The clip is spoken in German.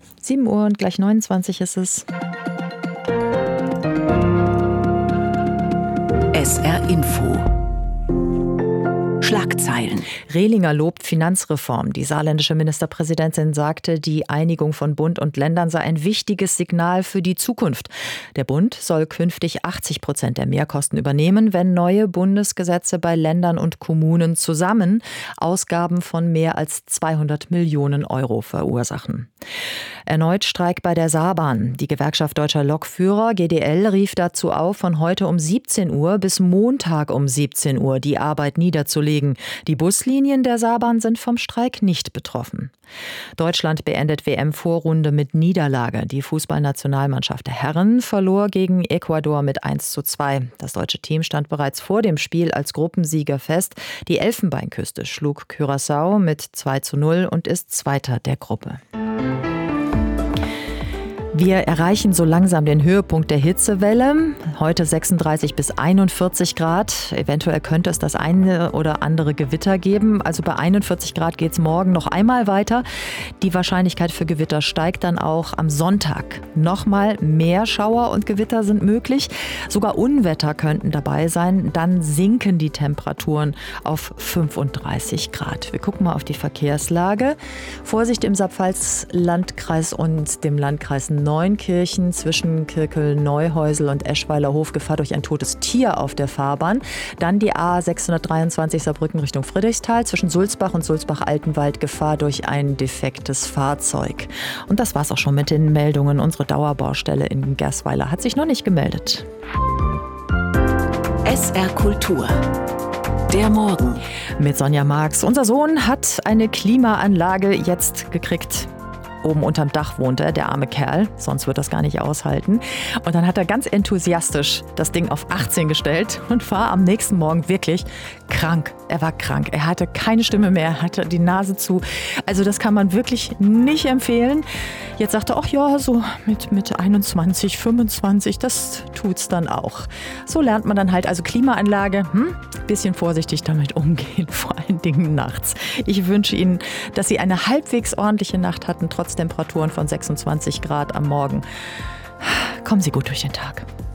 7 Uhr und gleich 29 ist es. SR Info. Schlagzeilen. Rehlinger lobt Finanzreform. Die saarländische Ministerpräsidentin sagte, die Einigung von Bund und Ländern sei ein wichtiges Signal für die Zukunft. Der Bund soll künftig 80% der Mehrkosten übernehmen, wenn neue Bundesgesetze bei Ländern und Kommunen zusammen Ausgaben von mehr als 200 Millionen Euro verursachen. Erneut Streik bei der Saarbahn. Die Gewerkschaft Deutscher Lokführer GDL rief dazu auf, von heute um 17 Uhr bis Montag um 17 Uhr die Arbeit niederzulegen. Die Buslinien der Saarbahn sind vom Streik nicht betroffen. Deutschland beendet WM-Vorrunde mit Niederlage. Die Fußballnationalmannschaft der Herren verlor gegen Ecuador mit 1:2. Das deutsche Team stand bereits vor dem Spiel als Gruppensieger fest. Die Elfenbeinküste schlug Curaçao mit 2:0 und ist Zweiter der Gruppe. Wir erreichen so langsam den Höhepunkt der Hitzewelle. Heute 36 bis 41 Grad. Eventuell könnte es das eine oder andere Gewitter geben. Also bei 41 Grad geht es morgen noch einmal weiter. Die Wahrscheinlichkeit für Gewitter steigt dann auch am Sonntag. Nochmal mehr Schauer und Gewitter sind möglich. Sogar Unwetter könnten dabei sein. Dann sinken die Temperaturen auf 35 Grad. Wir gucken mal auf die Verkehrslage. Vorsicht im Saarpfalz-Landkreis und dem Landkreis Neunkirchen zwischen Kirkel-Neuhäusel und Eschweiler-Hof Gefahr durch ein totes Tier auf der Fahrbahn. Dann die A 623 Saarbrücken Richtung Friedrichsthal zwischen Sulzbach und Sulzbach-Altenwald Gefahr durch ein defektes Fahrzeug. Und das war's auch schon mit den Meldungen. Unsere Dauerbaustelle in Gersweiler hat sich noch nicht gemeldet. SR Kultur. Der Morgen. Mit Sonja Marx. Unser Sohn hat eine Klimaanlage jetzt gekriegt. Oben unterm Dach wohnt er, der arme Kerl, sonst wird das gar nicht aushalten. Und dann hat er ganz enthusiastisch das Ding auf 18 gestellt und war am nächsten Morgen wirklich krank. Er war krank, er hatte keine Stimme mehr, er hatte die Nase zu. Also das kann man wirklich nicht empfehlen. Jetzt sagt er, ach ja, so mit 21, 25, das tut's dann auch. So lernt man dann halt, also Klimaanlage, bisschen vorsichtig damit umgehen, vor allen Dingen nachts. Ich wünsche Ihnen, dass Sie eine halbwegs ordentliche Nacht hatten, trotz Temperaturen von 26 Grad am Morgen. Kommen Sie gut durch den Tag.